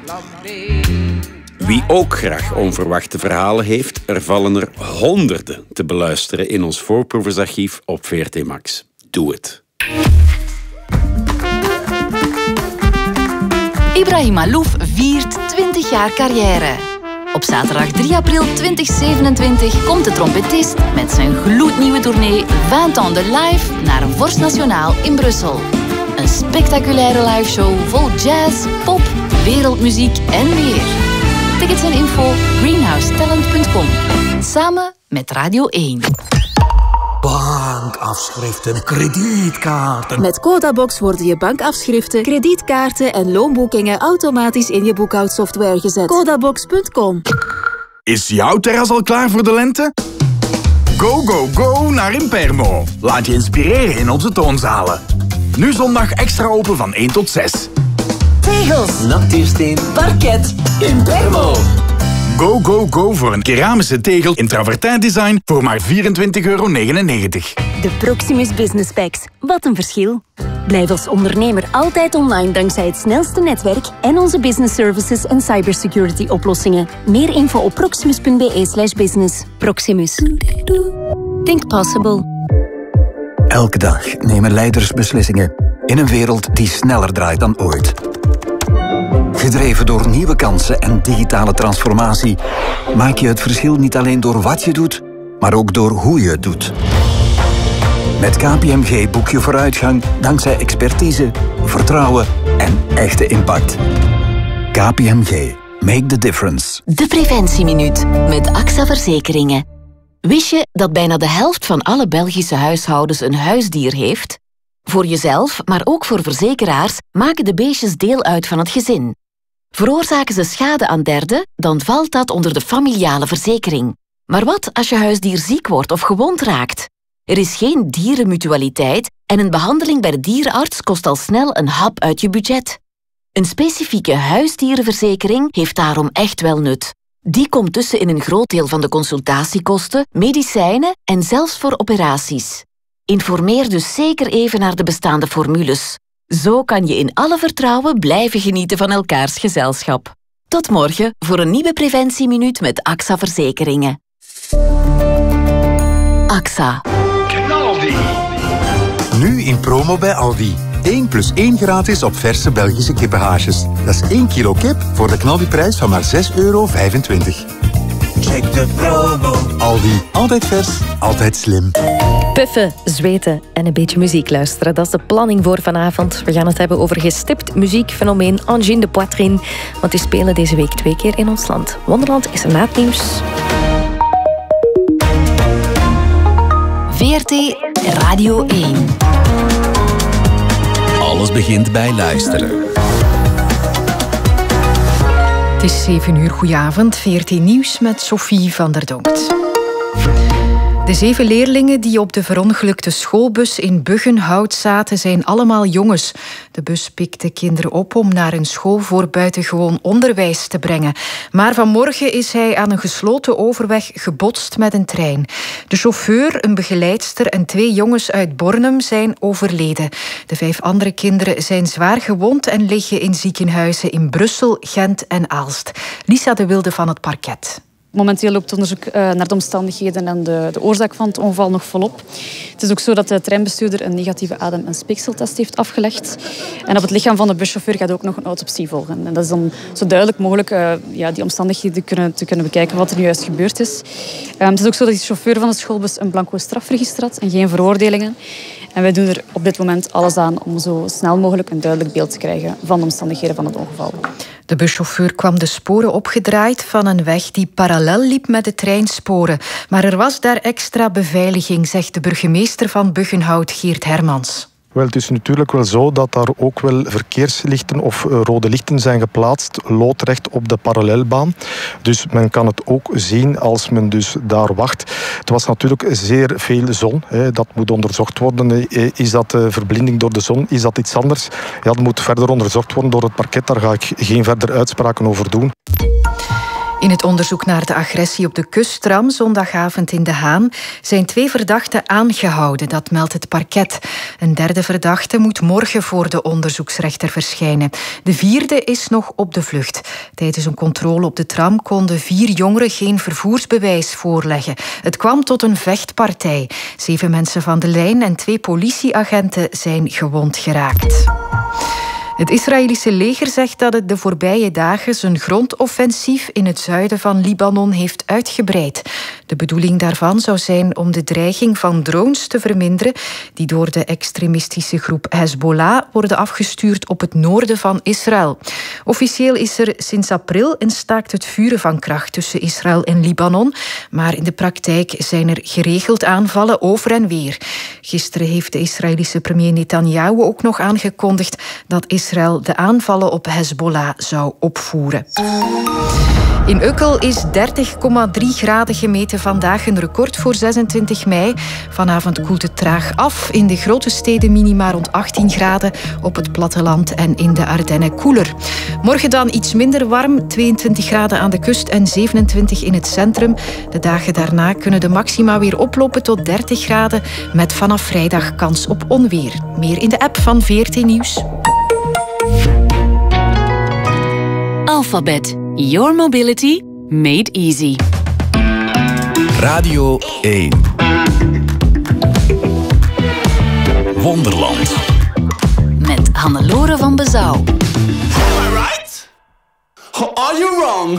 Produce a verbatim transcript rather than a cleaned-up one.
Wie ook graag onverwachte verhalen heeft, er vallen er honderden te beluisteren in ons voorproeversarchief op V R T Max. Doe het. Ibrahim Malouf viert twintig jaar carrière. Op zaterdag drie april twintig zevenentwintig komt de trompetist met zijn gloednieuwe tournee vingt ans de live naar een Vorst Nationaal in Brussel. Een spectaculaire liveshow vol jazz, pop, wereldmuziek en meer. Tickets en info greenhouse talent punt com. Samen met Radio één. Bankafschriften, kredietkaarten. Met Codabox worden je bankafschriften, kredietkaarten en loonboekingen automatisch in je boekhoudsoftware gezet. Codabox punt com. Is jouw terras al klaar voor de lente? Go, go, go naar Impermo. Laat je inspireren in onze toonzalen. Nu zondag extra open van één tot zes. Tegels, natuursteen, parket, Impermo. Go, go, go voor een keramische tegel in travertijn design voor maar vierentwintig euro negenennegentig. De Proximus Business Packs. Wat een verschil. Blijf als ondernemer altijd online dankzij het snelste netwerk en onze business services en cybersecurity oplossingen. Meer info op proximus punt b e slash business. Proximus. Think possible. Elke dag nemen leiders beslissingen in een wereld die sneller draait dan ooit. Gedreven door nieuwe kansen en digitale transformatie maak je het verschil niet alleen door wat je doet, maar ook door hoe je het doet. Met K P M G boek je vooruitgang dankzij expertise, vertrouwen en echte impact. K P M G. Make the difference. De Preventieminuut met A X A Verzekeringen. Wist je dat bijna de helft van alle Belgische huishoudens een huisdier heeft? Voor jezelf, maar ook voor verzekeraars, maken de beestjes deel uit van het gezin. Veroorzaken ze schade aan derden, dan valt dat onder de familiale verzekering. Maar wat als je huisdier ziek wordt of gewond raakt? Er is geen dierenmutualiteit en een behandeling bij de dierenarts kost al snel een hap uit je budget. Een specifieke huisdierenverzekering heeft daarom echt wel nut. Die komt tussen in een groot deel van de consultatiekosten, medicijnen en zelfs voor operaties. Informeer dus zeker even naar de bestaande formules. Zo kan je in alle vertrouwen blijven genieten van elkaars gezelschap. Tot morgen voor een nieuwe Preventieminuut met A X A Verzekeringen. A X A. Knaldi. Nu in promo bij Aldi. één plus één gratis op verse Belgische kippenhaasjes. Dat is één kilo kip voor de knaldiprijs van maar zes euro vijfentwintig. Check de promo. Aldi. Altijd vers, altijd slim. Puffen, zweten en een beetje muziek luisteren. Dat is de planning voor vanavond. We gaan het hebben over gestipt muziekfenomeen angine de poitrine. Want die spelen deze week twee keer in ons land. Wonderland is er na het nieuws. V R T Radio één. Alles begint bij luisteren. Het is zeven uur, goedenavond. V R T Nieuws met Sophie van der Donkt. De zeven leerlingen die op de verongelukte schoolbus in Buggenhout zaten, zijn allemaal jongens. De bus pikte kinderen op om naar een school voor buitengewoon onderwijs te brengen. Maar vanmorgen is hij aan een gesloten overweg gebotst met een trein. De chauffeur, een begeleidster en twee jongens uit Bornem zijn overleden. De vijf andere kinderen zijn zwaar gewond en liggen in ziekenhuizen in Brussel, Gent en Aalst. Lisa de Wilde van het Parket. Momenteel loopt het onderzoek naar de omstandigheden en de, de oorzaak van het ongeval nog volop. Het is ook zo dat de treinbestuurder een negatieve adem- en speekseltest heeft afgelegd. En op het lichaam van de buschauffeur gaat ook nog een autopsie volgen. En dat is dan zo duidelijk mogelijk uh, ja, die omstandigheden kunnen, te kunnen bekijken wat er nu juist gebeurd is. Um, het is ook zo dat die chauffeur van de schoolbus een blanco strafregister had en geen veroordelingen. En wij doen er op dit moment alles aan om zo snel mogelijk een duidelijk beeld te krijgen van de omstandigheden van het ongeval. De buschauffeur kwam de sporen opgedraaid van een weg die parallel liep met de treinsporen. Maar er was daar extra beveiliging, zegt de burgemeester van Buggenhout, Geert Hermans. Wel, het is natuurlijk wel zo dat daar ook wel verkeerslichten of uh, rode lichten zijn geplaatst, loodrecht op de parallelbaan. Dus men kan het ook zien als men dus daar wacht. Het was natuurlijk zeer veel zon. Hè. Dat moet onderzocht worden. Is dat uh, verblinding door de zon? Is dat iets anders? Ja, dat moet verder onderzocht worden door het parket. Daar ga ik geen verder uitspraken over doen. In het onderzoek naar de agressie op de kusttram zondagavond in De Haan zijn twee verdachten aangehouden, dat meldt het parket. Een derde verdachte moet morgen voor de onderzoeksrechter verschijnen. De vierde is nog op de vlucht. Tijdens een controle op de tram konden vier jongeren geen vervoersbewijs voorleggen. Het kwam tot een vechtpartij. Zeven mensen van de lijn en twee politieagenten zijn gewond geraakt. Het Israëlische leger zegt dat het de voorbije dagen zijn grondoffensief in het zuiden van Libanon heeft uitgebreid. De bedoeling daarvan zou zijn om de dreiging van drones te verminderen die door de extremistische groep Hezbollah worden afgestuurd op het noorden van Israël. Officieel is er sinds april een staakt het vuren van kracht tussen Israël en Libanon, maar in de praktijk zijn er geregeld aanvallen over en weer. Gisteren heeft de Israëlische premier Netanyahu ook nog aangekondigd dat Israël Israël de aanvallen op Hezbollah zou opvoeren. In Ukkel is dertig komma drie graden gemeten vandaag, een record voor zesentwintig mei. Vanavond koelt het traag af. In de grote steden minima rond achttien graden, op het platteland en in de Ardennen koeler. Morgen dan iets minder warm, tweeëntwintig graden aan de kust en zevenentwintig in het centrum. De dagen daarna kunnen de maxima weer oplopen tot dertig graden, met vanaf vrijdag kans op onweer. Meer in de app van V R T Nieuws. Alphabet. Your mobility made easy. Radio één. Wonderland. Met Hannelore van Bezouw. Am I right? Or are you wrong?